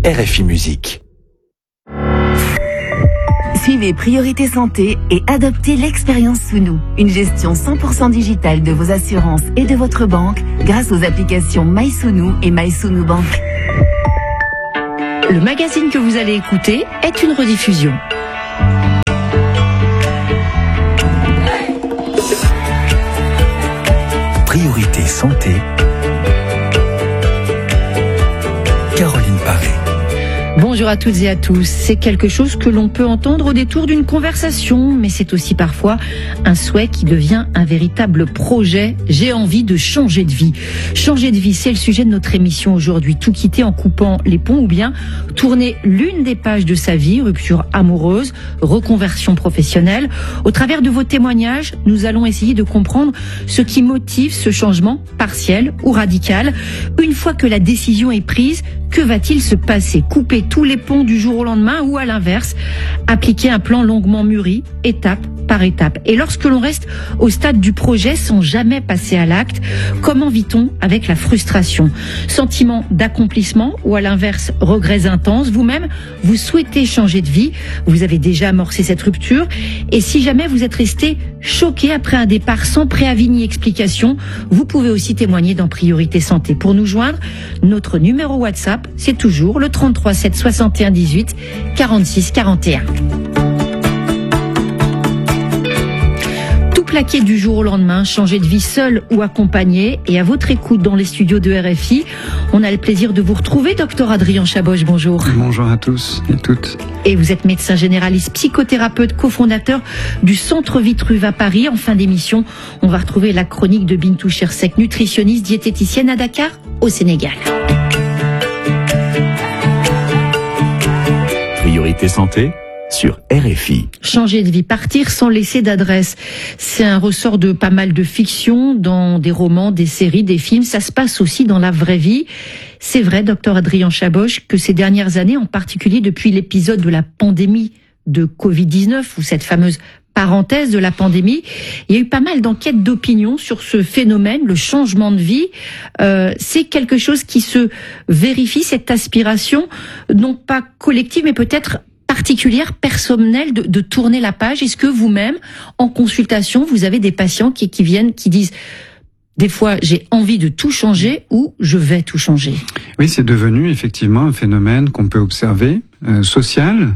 RFI Musique. Suivez Priorité Santé et adoptez l'expérience sous nous. Une gestion 100% digitale de vos assurances et de votre banque grâce aux applications MySounou et MySounou Bank. Le magazine que vous allez écouter est une rediffusion. Priorité Santé. Caroline Paré. Bonjour à toutes et à tous. C'est quelque chose que l'on peut entendre au détour d'une conversation, mais c'est aussi parfois un souhait qui devient un véritable projet. J'ai envie de changer de vie. Changer de vie, c'est le sujet de notre émission aujourd'hui. Tout quitter en coupant les ponts ou bien tourner l'une des pages de sa vie, rupture amoureuse, reconversion professionnelle. Au travers de vos témoignages, nous allons essayer de comprendre ce qui motive ce changement partiel ou radical. Une fois que la décision est prise, que va-t-il se passer? Couper tous les ponts du jour au lendemain ou à l'inverse, appliquer un plan longuement mûri, étape par étape. Et lorsque l'on reste au stade du projet sans jamais passer à l'acte, comment vit-on avec la frustration? Sentiment d'accomplissement ou à l'inverse, regrets intenses? Vous-même, vous souhaitez changer de vie, vous avez déjà amorcé cette rupture, et si jamais vous êtes resté choqué après un départ sans préavis ni explication, vous pouvez aussi témoigner dans Priorité Santé. Pour nous joindre, notre numéro WhatsApp, c'est toujours le 33 7 61 18 46 41. Plaqué du jour au lendemain, changer de vie seul ou accompagné, et à votre écoute dans les studios de RFI, on a le plaisir de vous retrouver, docteur Adrien Chaboche, bonjour. Bonjour à tous et toutes. Et vous êtes médecin généraliste, psychothérapeute, cofondateur du Centre Vitruve à Paris. En fin d'émission, on va retrouver la chronique de Bintou Chersek, nutritionniste, diététicienne à Dakar, au Sénégal. Priorité Santé sur RFI. Changer de vie, partir sans laisser d'adresse. C'est un ressort de pas mal de fiction, dans des romans, des séries, des films. Ça se passe aussi dans la vraie vie. C'est vrai, docteur Adrien Chaboche, que ces dernières années, en particulier depuis l'épisode de la pandémie de Covid-19, ou cette fameuse parenthèse de la pandémie, il y a eu pas mal d'enquêtes d'opinion sur ce phénomène, le changement de vie. C'est quelque chose qui se vérifie, cette aspiration, non pas collective, mais peut-être particulière, personnelle, de tourner la page. Est-ce que vous-même, en consultation, vous avez des patients qui viennent, qui disent des fois j'ai envie de tout changer ou je vais tout changer? Oui, c'est devenu effectivement un phénomène qu'on peut observer, social,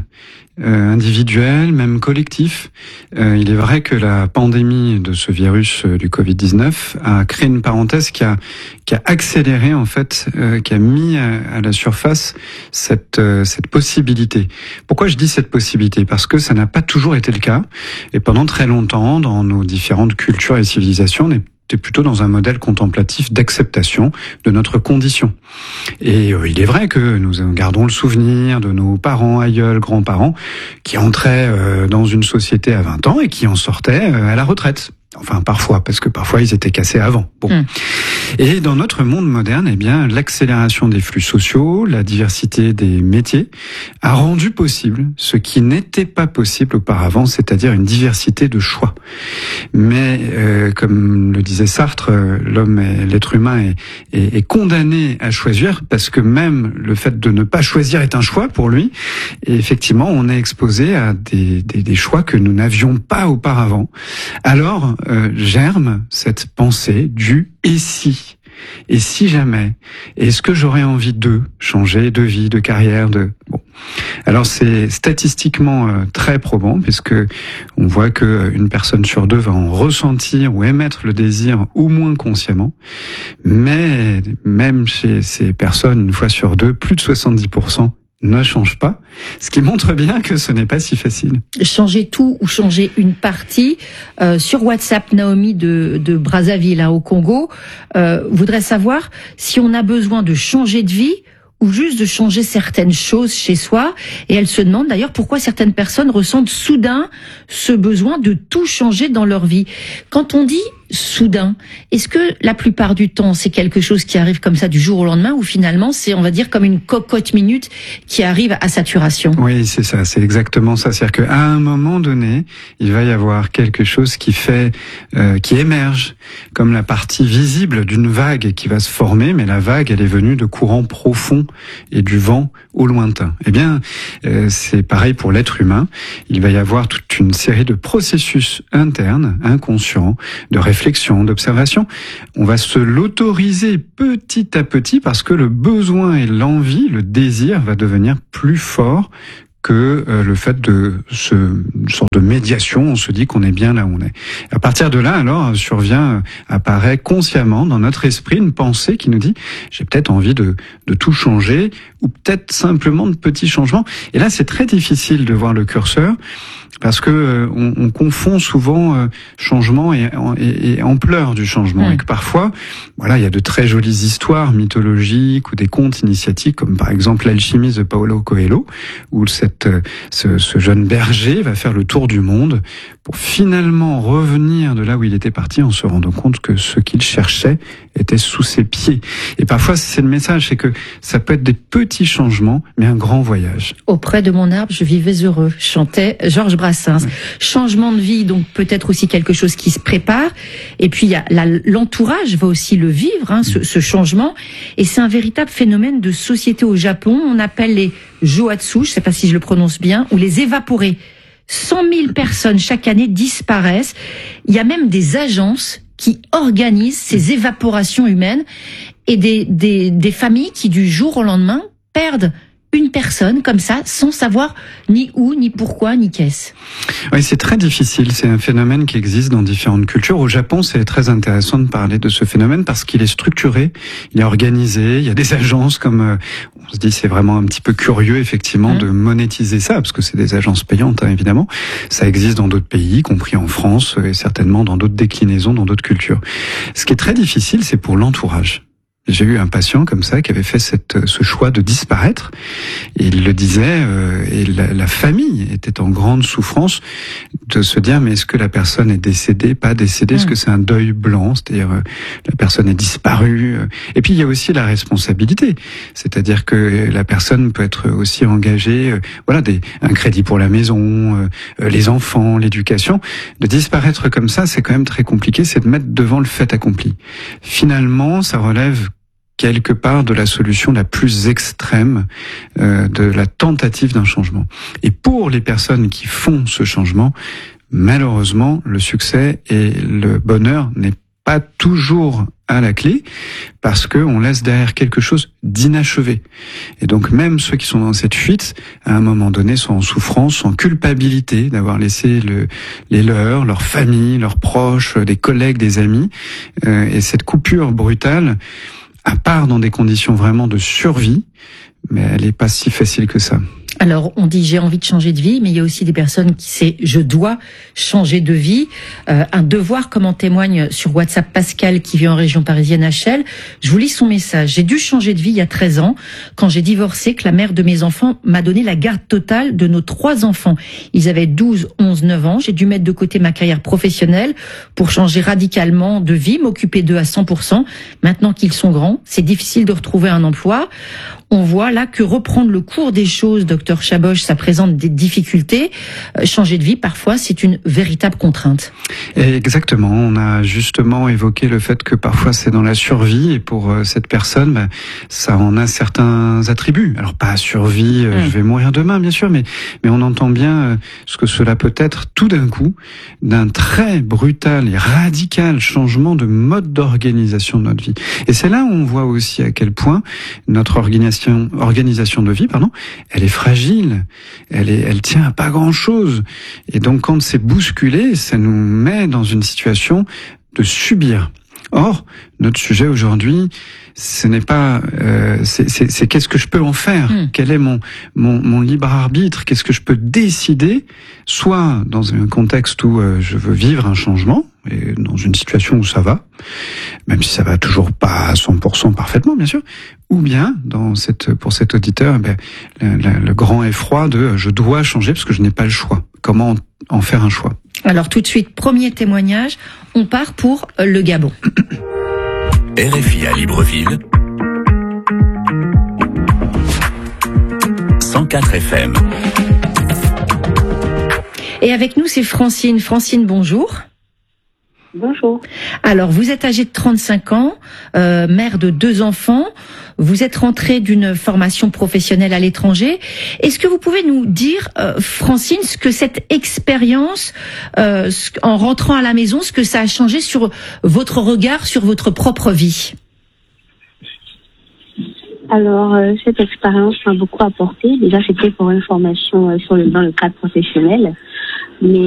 individuel, même collectif. Il est vrai que la pandémie de ce virus du Covid-19 a créé une parenthèse qui a accéléré en fait, qui a mis à la surface cette possibilité. Pourquoi je dis cette possibilité? Parce que ça n'a pas toujours été le cas, et pendant très longtemps, dans nos différentes cultures et civilisations, on était plutôt dans un modèle contemplatif d'acceptation de notre condition. Et il est vrai que nous gardons le souvenir de nos parents, aïeuls, grands-parents, qui entraient dans une société à 20 ans et qui en sortaient à la retraite. Enfin, parfois, parce que parfois ils étaient cassés avant. Bon. Et dans notre monde moderne, eh bien, l'accélération des flux sociaux, la diversité des métiers a rendu possible ce qui n'était pas possible auparavant, c'est-à-dire une diversité de choix. Mais, comme le disait Sartre, l'être humain est condamné à choisir, parce que même le fait de ne pas choisir est un choix pour lui. Et effectivement, on est exposé à des choix que nous n'avions pas auparavant. Alors, germe cette pensée du « et si ». Et si jamais, est-ce que j'aurais envie de changer de vie, de carrière, bon. Alors c'est statistiquement très probant, puisque on voit que une personne sur deux va en ressentir ou émettre le désir, ou moins consciemment. Mais même chez ces personnes, une fois sur deux, plus de 70% ne change pas, ce qui montre bien que ce n'est pas si facile. Changer tout ou changer une partie. Sur WhatsApp, Naomi de Brazzaville, au Congo, voudrait savoir si on a besoin de changer de vie ou juste de changer certaines choses chez soi. Et elle se demande d'ailleurs pourquoi certaines personnes ressentent soudain ce besoin de tout changer dans leur vie. Quand on dit soudain. Est-ce que la plupart du temps, c'est quelque chose qui arrive comme ça du jour au lendemain, ou finalement, c'est, on va dire, comme une cocotte minute qui arrive à saturation? Oui, c'est ça, c'est exactement ça. C'est-à-dire qu'à un moment donné, il va y avoir quelque chose qui émerge comme la partie visible d'une vague qui va se former, mais la vague, elle est venue de courants profonds et du vent au lointain. Eh bien, c'est pareil pour l'être humain. Il va y avoir toute une série de processus internes, inconscients, de réflexion, d'observation. On va se l'autoriser petit à petit parce que le besoin et l'envie, le désir va devenir plus fort que le fait de une sorte de médiation, on se dit qu'on est bien là où on est. À partir de là, alors, apparaît consciemment dans notre esprit une pensée qui nous dit « j'ai peut-être envie de tout changer » ou peut-être simplement de petits changements. Et là, c'est très difficile de voir le curseur parce que on confond souvent changement et ampleur du changement. Et que parfois, voilà, il y a de très jolies histoires mythologiques ou des contes initiatiques, comme par exemple l'alchimiste de Paulo Coelho, où ce jeune berger va faire le tour du monde pour finalement revenir de là où il était parti en se rendant compte que ce qu'il cherchait était sous ses pieds. Et parfois, c'est le message, c'est que ça peut être des petits changements, mais un grand voyage. Auprès de mon arbre, je vivais heureux, chantait Georges Brassens. Ouais. Changement de vie, donc peut-être aussi quelque chose qui se prépare. Et puis, il y a l'entourage va aussi le vivre, ce changement. Et c'est un véritable phénomène de société au Japon. On appelle les Joatsu, je ne sais pas si je le prononce bien, ou les évaporés. 100 000 personnes chaque année disparaissent. Il y a même des agences qui organisent ces évaporations humaines et des familles qui, du jour au lendemain, perdent une personne comme ça, sans savoir ni où, ni pourquoi, ni qu'est-ce. Oui, c'est très difficile. C'est un phénomène qui existe dans différentes cultures. Au Japon, c'est très intéressant de parler de ce phénomène parce qu'il est structuré, il est organisé, il y a des agences comme... On se dit c'est vraiment un petit peu curieux effectivement de monétiser ça, parce que c'est des agences payantes évidemment. Ça existe dans d'autres pays, y compris en France et certainement dans d'autres déclinaisons, dans d'autres cultures. Ce qui est très difficile, c'est pour l'entourage. J'ai eu un patient comme ça qui avait fait ce choix de disparaître. Et il le disait, et la famille était en grande souffrance de se dire mais est-ce que la personne est décédée, pas décédée, est-ce que c'est un deuil blanc, c'est-à-dire la personne est disparue. Et puis il y a aussi la responsabilité, c'est-à-dire que la personne peut être aussi engagée, un crédit pour la maison, les enfants, l'éducation. De disparaître comme ça, c'est quand même très compliqué, c'est de mettre devant le fait accompli. Finalement, ça relève quelque part de la solution la plus extrême, de la tentative d'un changement. Et pour les personnes qui font ce changement, malheureusement, le succès et le bonheur n'est pas toujours à la clé, parce que on laisse derrière quelque chose d'inachevé. Et donc même ceux qui sont dans cette fuite, à un moment donné, sont en souffrance, en culpabilité d'avoir laissé les leurs, leur famille, leurs proches, des collègues, des amis. Et cette coupure brutale, à part dans des conditions vraiment de survie, mais elle n'est pas si facile que ça. Alors, on dit j'ai envie de changer de vie, mais il y a aussi des personnes qui c'est je dois changer de vie. Un devoir, comme en témoigne sur WhatsApp Pascal qui vit en région parisienne HL. Je vous lis son message. J'ai dû changer de vie il y a 13 ans, quand j'ai divorcé, que la mère de mes enfants m'a donné la garde totale de nos 3 enfants. Ils avaient 12, 11, 9 ans. J'ai dû mettre de côté ma carrière professionnelle pour changer radicalement de vie, m'occuper d'eux à 100%. Maintenant qu'ils sont grands, c'est difficile de retrouver un emploi. On voit là que reprendre le cours des choses, docteur Chaboch, ça présente des difficultés. Changer de vie, parfois, c'est une véritable contrainte. Exactement. On a justement évoqué le fait que parfois c'est dans la survie, et pour cette personne, ça en a certains attributs. Alors pas survie, je vais mourir demain, bien sûr, mais on entend bien ce que cela peut être tout d'un coup, d'un très brutal et radical changement de mode d'organisation de notre vie. Et c'est là où on voit aussi à quel point notre organisation de vie, elle est fragile, elle tient à pas grand-chose. Et donc quand c'est bousculé, ça nous met dans une situation de subir. Or, notre sujet aujourd'hui, ce n'est pas, c'est qu'est-ce que je peux en faire? Quel est mon libre arbitre? Qu'est-ce que je peux décider? Soit dans un contexte où je veux vivre un changement, et dans une situation où ça va, même si ça va toujours pas à 100% parfaitement, bien sûr, ou bien pour cet auditeur, le grand effroi de je dois changer parce que je n'ai pas le choix. Comment en faire un choix. Alors tout de suite, premier témoignage, on part pour le Gabon. RFI à Libreville, 104 FM. Et avec nous, c'est Francine. Francine, bonjour. Bonjour. Alors, vous êtes âgée de 35 ans, mère de 2 enfants. Vous êtes rentrée d'une formation professionnelle à l'étranger. Est-ce que vous pouvez nous dire, Francine, ce que cette expérience, en rentrant à la maison, ce que ça a changé sur votre regard sur votre propre vie? Alors, cette expérience m'a beaucoup apporté. Déjà, c'était pour une formation dans le cadre professionnel. Mais